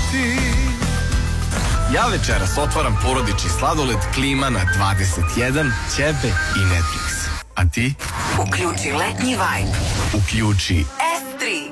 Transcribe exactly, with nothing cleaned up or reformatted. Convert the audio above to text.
ti. Ja večeras otvaram porodični sladoled Klima na dvadeset jedan, Ćebe i Netflix. A ti? Uključi letnji vibe. Uključi F